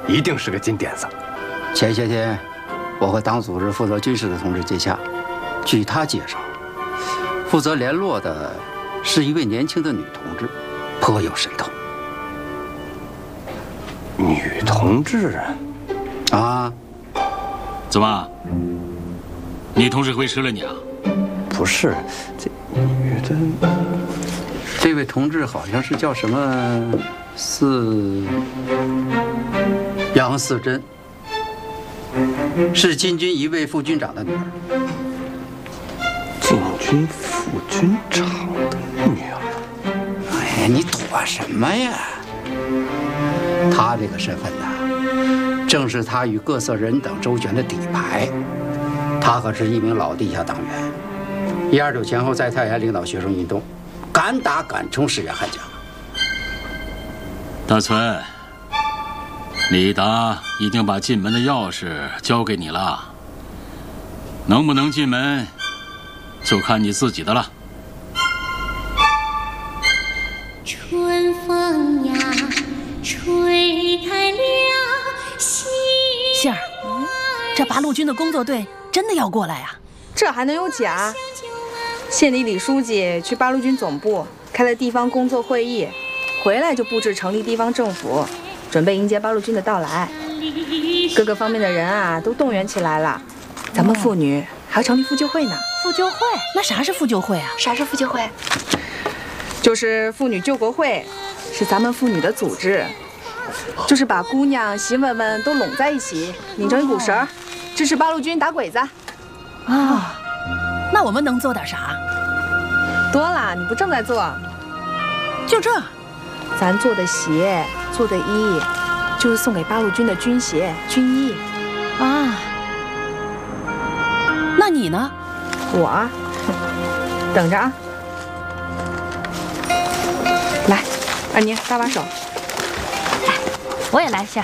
一定是个金点子。 前些天，我和党组织负责军事的同志接洽，据他介绍，负责联络的是一位年轻的女同志，颇有神头。 女同志啊？ 怎么？女同志会吃了你啊？ 不是，这女的， 这位同志好像是叫什么杨四珍，是金军一位副军长的女儿。 禁军副军长的女儿？ 哎呀，你躲什么呀？她这个身份呐，正是他与各色人等周旋的底牌。他可是一名老地下党员，129前后在太原领导学生运动，敢打敢冲，是员悍将。 大存，李达已经把进门的钥匙交给你了，能不能进门，就看你自己的了。 春风呀，吹开了杏儿，这八路军的工作队真的要过来呀？ 这还能有假？县里李书记去八路军总部开了地方工作会议，回来就布置成立地方政府，准备迎接八路军的到来。各个方面的人啊都动员起来了，咱们妇女还要成立妇救会呢。 妇救会？那啥是妇救会啊？ 啥是妇救会？ 就是妇女救国会，是咱们妇女的组织，就是把姑娘媳妇们都拢在一起，拧成一股绳，支持八路军打鬼子。 啊，那我们能做点啥？ 多了，你不正在做？ 就这？ 咱做的鞋，做的衣，就是送给八路军的军鞋、军衣。 啊，那你呢？ 我，等着啊。来，二妮搭把手。 来，我也来一下。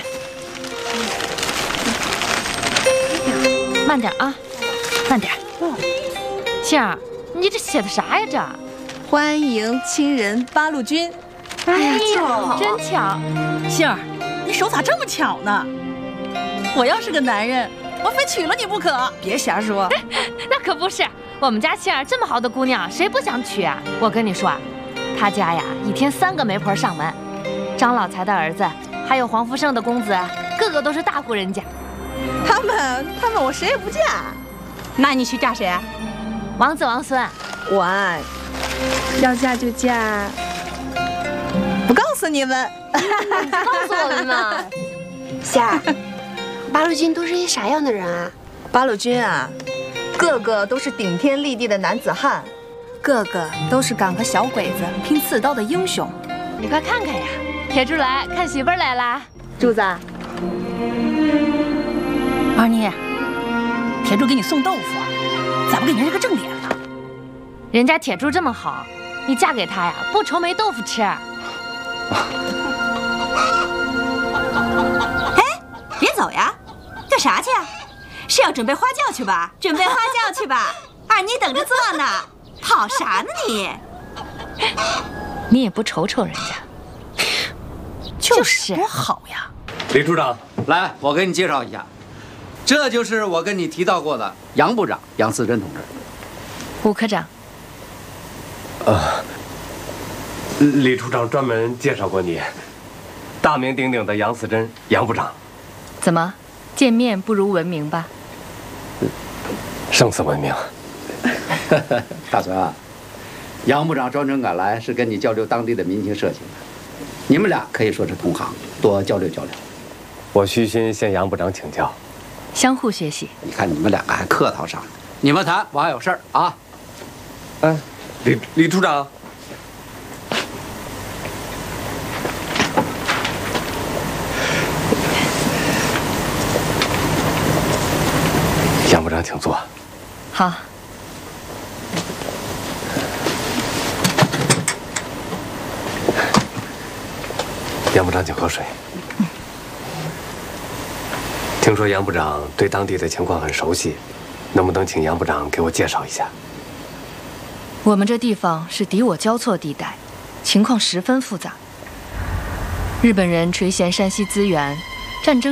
慢点啊，慢点。杏儿，你这写的啥呀？这欢迎亲人八路军。 哎呀，真巧！ 杏儿，你手咋这么巧呢？我要是个男人，我非娶了你不可。 别瞎说。 那可不是，我们家杏儿这么好的姑娘，谁不想娶啊？我跟你说啊，他家呀，一天3个媒婆上门，张老财的儿子，还有黄福胜的公子，个个都是大户人家。 他们我谁也不嫁。那你去嫁谁啊？ 王子王孙。 我啊，要嫁就嫁，不告诉你们。 告诉我们嘛。 杏儿，八路军都是一啥样的人啊？ 八路军啊，个个都是顶天立地的男子汉，个个都是敢和小鬼子拼刺刀的英雄。 你快看看呀，铁柱来看媳妇儿来啦。 柱子， 二妮，铁柱给你送豆腐，咋不给人家个正脸呢？ 人家铁柱这么好，你嫁给他呀，不愁没豆腐吃。 哎，别走呀，干啥去啊？是要准备花轿去吧？准备花轿去吧。二妮等着坐呢，跑啥呢你？ 你也不瞅瞅人家， 就是多好呀。 李处长， 来，我给你介绍一下，这就是我跟你提到过的杨部长杨四珍同志。 吴科长。 李处长专门介绍过你，大名鼎鼎的杨四珍杨部长。 怎么，见面不如闻名吧？ 胜似闻名。 大存啊，杨部长专程赶来是跟你交流当地的民情社情的，你们俩可以说是同行，多交流交流。 我虚心向杨部长请教， 相互学习。 你看你们两个还客套上了，你们谈，我还有事儿啊。 李处长。杨部长，请坐。 好。 杨部长，请喝水。听说杨部长对当地的情况很熟悉，能不能请杨部长给我介绍一下？ 我们这地方是敌我交错地带，情况十分复杂。日本人垂涎山西资源，战争